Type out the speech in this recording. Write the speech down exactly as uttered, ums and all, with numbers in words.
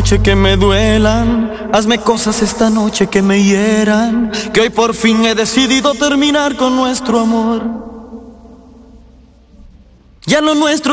noche que me duelan, hazme cosas esta noche que me hieran, que hoy por fin he decidido terminar con nuestro amor. Ya lo nuestro